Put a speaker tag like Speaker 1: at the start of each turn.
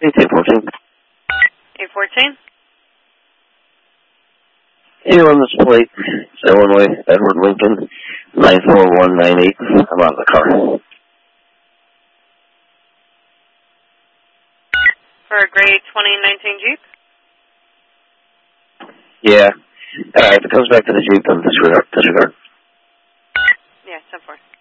Speaker 1: 814.
Speaker 2: 814?
Speaker 1: You on this plate, Illinois, Edward Lincoln, 94198. I'm out of the car.
Speaker 2: For a gray 2019 Jeep?
Speaker 1: Yeah. If it comes back to the Jeep, then disregard.
Speaker 2: Yeah, 10-4.